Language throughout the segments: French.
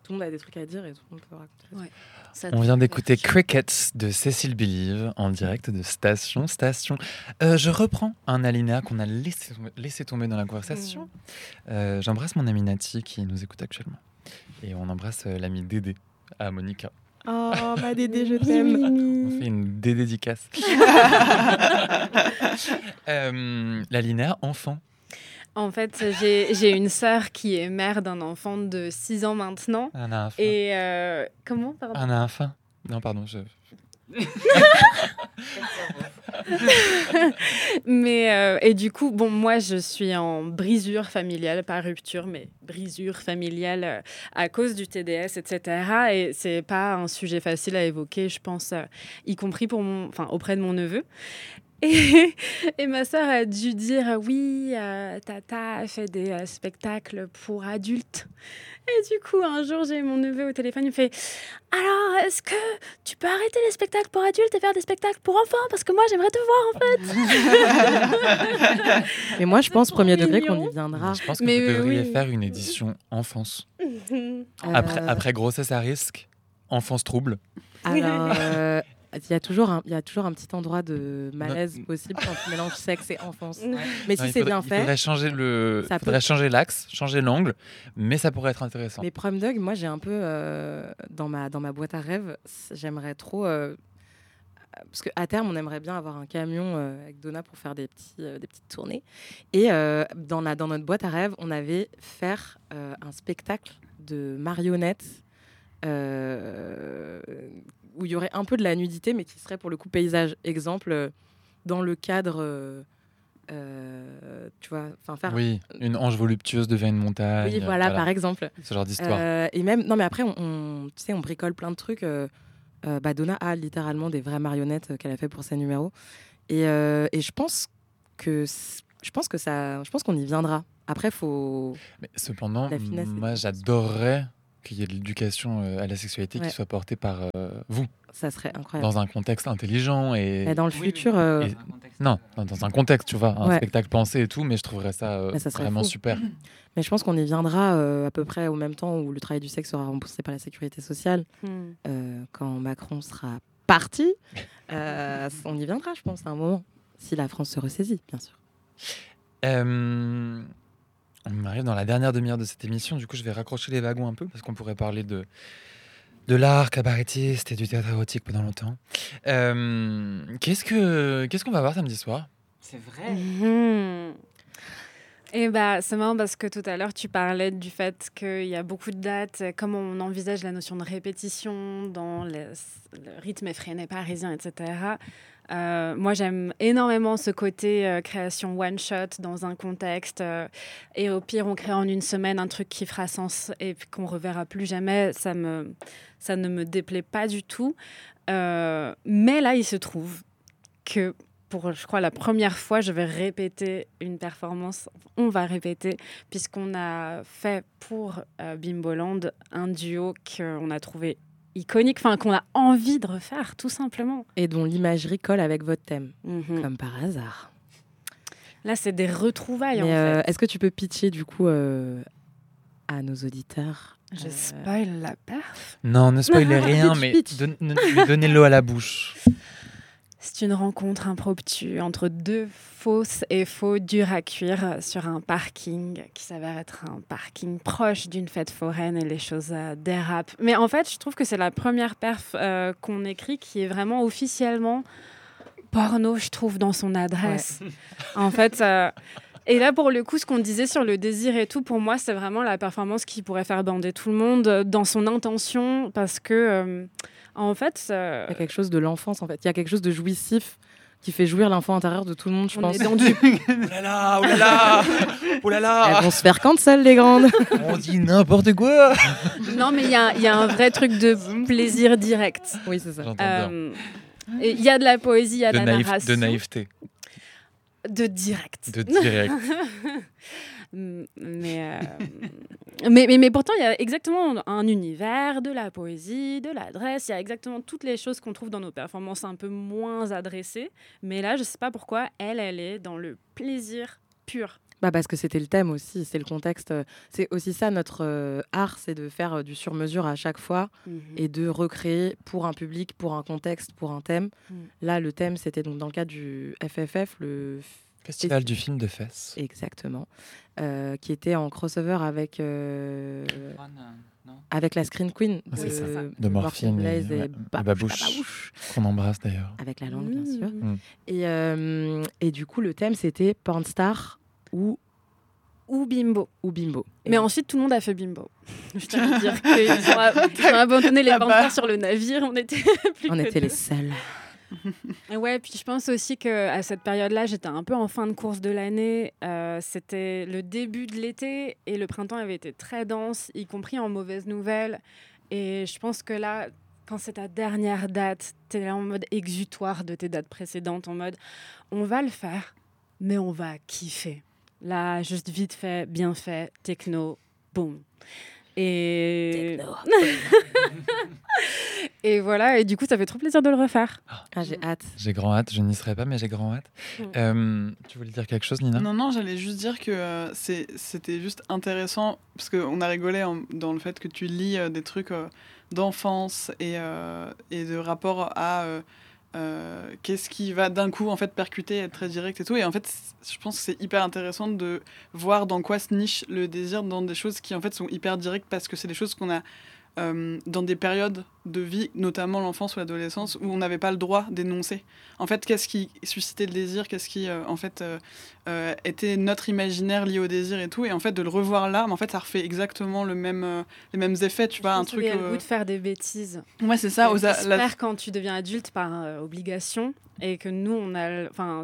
tout le monde a des trucs à dire et tout le monde peut raconter. Ouais. On vient d'écouter Crickets de Cécile Believe en direct de Station. Je reprends un alinéa qu'on a laissé tomber dans la conversation. J'embrasse mon amie Nati qui nous écoute actuellement. Et on embrasse l'amie Dédé à Monica. Oh, ma Dédé, je t'aime. On fait une dédicace. L'alinéa enfant. En fait, j'ai une sœur qui est mère d'un enfant de 6 ans maintenant. Un enfant. Et comment, pardon? Un enfant. Non, pardon, Mais et du coup, bon, moi, je suis en brisure familiale, pas rupture, mais brisure familiale à cause du TDS, etc. Et c'est pas un sujet facile à évoquer, je pense, y compris auprès de mon neveu. Et ma sœur a dû dire oui, Tata a fait des spectacles pour adultes. Et du coup, un jour, j'ai mon neveu au téléphone, il me fait alors, est-ce que tu peux arrêter les spectacles pour adultes et faire des spectacles pour enfants? Parce que moi, j'aimerais te voir, en fait. Mais moi, je pense, premier degré, mignon. qu'on y viendra. je pense que Mais vous devriez oui. faire une édition enfance. Après grossesse à risque, enfance trouble. Alors, il y a toujours un petit endroit de malaise possible quand tu mélanges sexe et enfance. Mais si c'est bien Il fait. faudrait changer changer l'axe, changer l'angle, mais ça pourrait être intéressant. Mais Prom Dog, moi, j'ai un peu dans ma boîte à rêves, j'aimerais trop. Parce qu'à terme, on aimerait bien avoir un camion avec Donna pour faire des petites tournées. Et dans notre boîte à rêves, on avait faire un spectacle de marionnettes où il y aurait un peu de la nudité, mais qui serait pour le coup paysage. Exemple, dans le cadre, tu vois, faire. Oui, une hanche voluptueuse devient une montagne. Oui, voilà, par exemple. Ce genre d'histoire. Et même, non, mais après, on bricole plein de trucs. Donna a littéralement des vraies marionnettes qu'elle a fait pour ses numéros. Et je pense qu'on y viendra. Après, faut. Mais cependant, la finesse, moi, j'adorerais qu'il y ait de l'éducation à la sexualité qui soit portée par vous. Ça serait incroyable. Dans un contexte intelligent et dans le futur. Non, dans un contexte, tu vois, un spectacle pensé et tout, mais je trouverais ça vraiment super. Mais je pense qu'on y viendra à peu près au même temps où le travail du sexe sera remboursé par la sécurité sociale. Quand Macron sera parti, on y viendra, je pense, à un moment. Si la France se ressaisit, bien sûr. On arrive dans la dernière demi-heure de cette émission. Du coup, je vais raccrocher les wagons un peu parce qu'on pourrait parler de l'art cabarettiste et du théâtre érotique pendant longtemps. Qu'est-ce qu'on va voir samedi soir? C'est vrai. Et c'est marrant parce que tout à l'heure, tu parlais du fait qu'il y a beaucoup de dates, comment on envisage la notion de répétition dans le rythme effréné parisien, etc. Moi, j'aime énormément ce côté création one-shot dans un contexte. Et au pire, on crée en une semaine un truc qui fera sens et qu'on ne reverra plus jamais. Ça ne me déplaît pas du tout. Mais là, il se trouve que pour, je crois, la première fois, je vais répéter une performance. On va répéter, puisqu'on a fait pour Bimboland un duo qu'on a trouvé iconique, qu'on a envie de refaire, tout simplement. Et dont l'imagerie colle avec votre thème, comme par hasard. Là, c'est des retrouvailles, en fait. Est-ce que tu peux pitcher, du coup, à nos auditeurs Je spoil la perf. Non, ne spoilez rien, mais donnez l'eau à la bouche. C'est une rencontre impromptue entre deux fausses et faux durs à cuire sur un parking qui s'avère être un parking proche d'une fête foraine et les choses dérapent. Mais en fait, je trouve que c'est la première perf qu'on écrit qui est vraiment officiellement porno, je trouve, dans son adresse. Ouais. En fait... Et là, pour le coup, ce qu'on disait sur le désir et tout, pour moi, c'est vraiment la performance qui pourrait faire bander tout le monde dans son intention, parce que, en fait... Il y a quelque chose de l'enfance, en fait. Il y a quelque chose de jouissif qui fait jouir l'enfant intérieur de tout le monde, je pense. On est dans du... Oh là là, oh là là, oh là là. Elles vont se faire cancel, les grandes. On dit n'importe quoi. Non, mais il y a un vrai truc de plaisir direct. Oui, c'est ça. J'entends bien. Il y a de la poésie, il y a de la narration. De naïveté. De direct. Mais pourtant, il y a exactement un univers, de la poésie, de l'adresse. Il y a exactement toutes les choses qu'on trouve dans nos performances un peu moins adressées. Mais là, je ne sais pas pourquoi, elle est dans le plaisir pur. Parce que c'était le thème aussi, c'est le contexte. C'est aussi ça, notre art, c'est de faire du sur-mesure à chaque fois et de recréer pour un public, pour un contexte, pour un thème. Là, le thème, c'était donc dans le cadre du FFF, le Festival du film de Fès. Exactement. Qui était en crossover avec la Screen Queen de Morphine Blaze et Babouche, qu'on embrasse d'ailleurs. Avec la langue, bien sûr. Et du coup, le thème, c'était Porn Star ou Bimbo. Mais et ensuite, tout le monde a fait Bimbo. Je tiens à dire qu'ils ont abandonné les porn sur le navire. On était les seuls. Ouais, puis je pense aussi qu'à cette période-là, j'étais un peu en fin de course de l'année. C'était le début de l'été et le printemps avait été très dense, y compris en mauvaises nouvelles. Et je pense que là, quand c'est ta dernière date, t'es là en mode exutoire de tes dates précédentes, en mode on va le faire, mais on va kiffer. Là, juste vite fait, bien fait, techno, boum. Et... et voilà, et du coup, ça fait trop plaisir de le refaire. J'ai hâte. J'ai grand hâte, je n'y serai pas, mais j'ai grand hâte. Tu voulais dire quelque chose, Nina ? Non, j'allais juste dire que c'était juste intéressant, parce qu'on a rigolé dans le fait que tu lis des trucs d'enfance et de rapport à qu'est-ce qui va d'un coup en fait percuter, être très direct et tout. Et en fait, je pense que c'est hyper intéressant de voir dans quoi se niche le désir dans des choses qui en fait sont hyper directes, parce que c'est des choses qu'on a dans des périodes de vie, notamment l'enfance ou l'adolescence, où on n'avait pas le droit d'énoncer. En fait, qu'est-ce qui suscitait le désir, qu'est-ce qui était notre imaginaire lié au désir et tout. Et en fait, de le revoir là, mais en fait, ça refait exactement les mêmes effets, tu vois, un truc. Il y a le goût de faire des bêtises. Ouais, c'est ça. J'espère quand tu deviens adulte par obligation et que nous, on a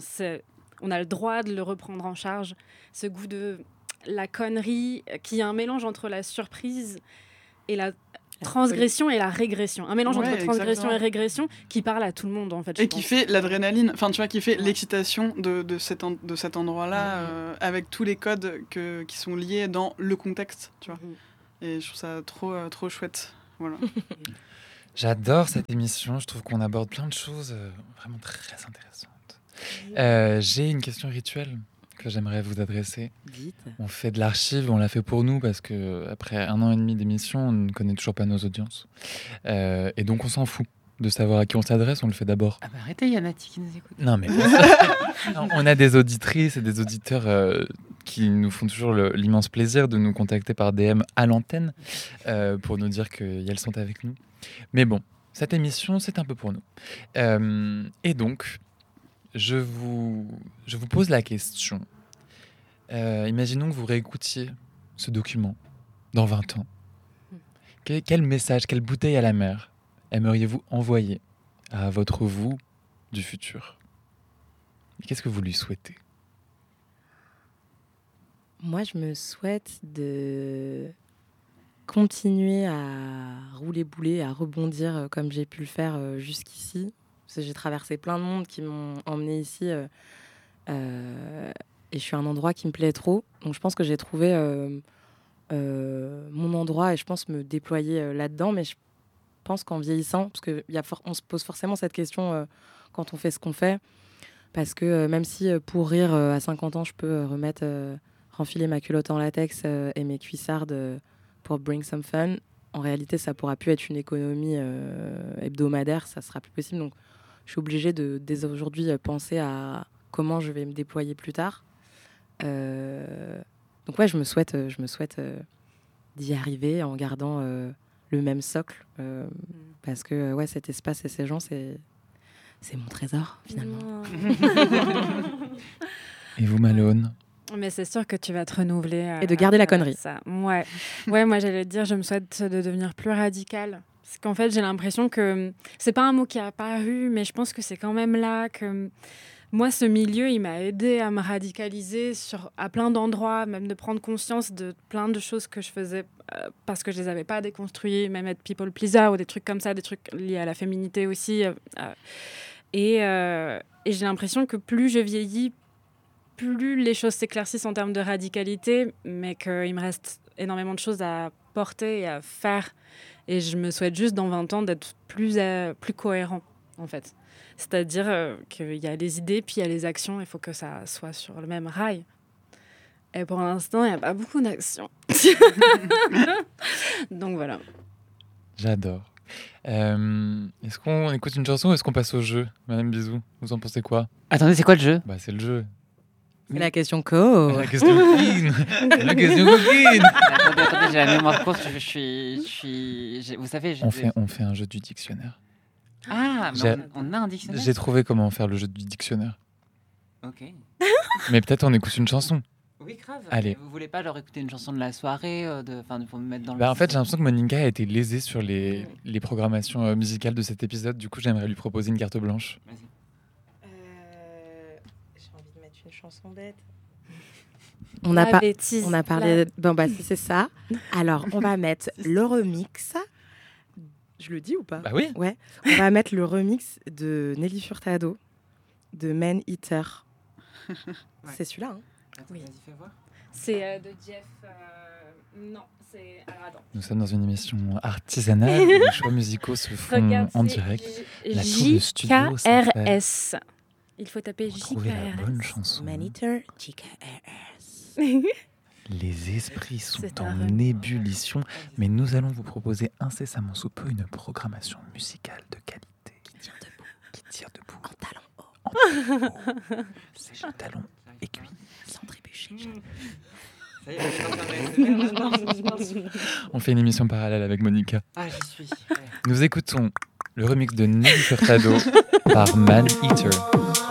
le droit de le reprendre en charge. Ce goût de la connerie, qui est un mélange entre la surprise et la transgression et la régression. Un mélange entre transgression et régression qui parle à tout le monde, en fait. Et qui fait l'adrénaline, enfin, tu vois, qui fait l'excitation de cet endroit-là, avec tous les codes qui sont liés dans le contexte, tu vois. Et je trouve ça trop chouette. Voilà. J'adore cette émission, je trouve qu'on aborde plein de choses vraiment très intéressantes. J'ai une question rituelle que j'aimerais vous adresser. Vite. On fait de l'archive, on l'a fait pour nous parce que après 1 an et demi d'émission, on ne connaît toujours pas nos audiences. Et donc on s'en fout de savoir à qui on s'adresse, on le fait d'abord. Arrêtez, il y a Nati qui nous écoute. Non mais non, on a des auditrices et des auditeurs qui nous font toujours l'immense plaisir de nous contacter par DM à l'antenne pour nous dire qu'elles sont avec nous. Mais bon, cette émission, c'est un peu pour nous. Et donc, je vous pose la question. Imaginons que vous réécoutiez ce document dans 20 ans. Quel message, quelle bouteille à la mer aimeriez-vous envoyer à votre vous du futur ? Et qu'est-ce que vous lui souhaitez ? Moi, je me souhaite de continuer à rouler boulet, à rebondir comme j'ai pu le faire jusqu'ici. Parce que j'ai traversé plein de mondes qui m'ont emmené ici. Et je suis à un endroit qui me plaît trop. Donc je pense que j'ai trouvé mon endroit et je pense me déployer là-dedans. Mais je pense qu'en vieillissant, parce qu'on se pose forcément cette question quand on fait ce qu'on fait. Parce que même si pour rire, à 50 ans, je peux renfiler ma culotte en latex et mes cuissardes pour bring some fun, en réalité, ça pourra plus être une économie hebdomadaire, ça sera plus possible. Donc, je suis obligée de, dès aujourd'hui, penser à comment je vais me déployer plus tard. Donc, ouais, je me souhaite d'y arriver en gardant le même socle. Parce que, ouais, cet espace et ces gens, c'est mon trésor, finalement. Et vous, Malone ? Mais c'est sûr que tu vas te renouveler. Et de garder la connerie. Ça. Ouais, moi j'allais te dire, je me souhaite de devenir plus radicale. Parce qu'en fait, j'ai l'impression que c'est pas un mot qui est apparu, mais je pense que c'est quand même là que moi, ce milieu, il m'a aidé à me radicaliser à plein d'endroits, même de prendre conscience de plein de choses que je faisais parce que je les avais pas déconstruites, même être people pleaser ou des trucs comme ça, des trucs liés à la féminité aussi. Et j'ai l'impression que plus je vieillis, plus les choses s'éclaircissent en termes de radicalité, mais qu'il me reste énormément de choses à porter et à faire. Et je me souhaite juste dans 20 ans d'être plus cohérent, en fait. C'est-à-dire qu'il y a les idées, puis il y a les actions, il faut que ça soit sur le même rail. Et pour l'instant, il n'y a pas beaucoup d'action. Donc voilà. J'adore. Est-ce qu'on écoute une chanson ou est-ce qu'on passe au jeu, Madame Bisou? Vous en pensez quoi? Attendez, c'est quoi le jeu? Bah, c'est le jeu. C'est la question co. La question coquine. La question coquine. Attendez, j'ai la mémoire courte. Vous savez, On fait un jeu du dictionnaire. Ah, mais on a un dictionnaire. J'ai trouvé comment faire le jeu du dictionnaire. Ok. Mais peut-être on écoute une chanson. Oui, grave. Allez. Vous voulez pas leur écouter une chanson de la soirée, pour me mettre dans le. Bah, en fait, j'ai l'impression que Monica a été lésée sur les programmations musicales de cet épisode. Du coup, j'aimerais lui proposer une carte blanche. Vas-y. J'ai envie de mettre une chanson bête. On a parlé. Bon, bah, c'est ça. Alors, on va mettre le remix. Je le dis ou pas? Bah oui. Ouais. On va mettre le remix de Nelly Furtado de Man Eater. Ouais. C'est celui-là. Hein. Attends, Oui. vas-y, fais voir. C'est de Jeff. Non, c'est. Alors attends. Nous sommes dans une émission artisanale où les choix musicaux se font Regarde, en c'est direct. La tour de studio JKRS. Il faut taper Trouver la bonne JKRS. chanson. Man Eater, JKRS. Les esprits sont C'est en un remix. ébullition, mais nous allons vous proposer incessamment sous peu une programmation musicale de qualité qui tire debout En talent haut, en talons hauts. C'est le talon aiguille. sans trébucher. Ça y est, je suis On fait une émission parallèle avec Monica. Ah, j'y suis. Nous écoutons le remix de Nelly Furtado par Man Eater.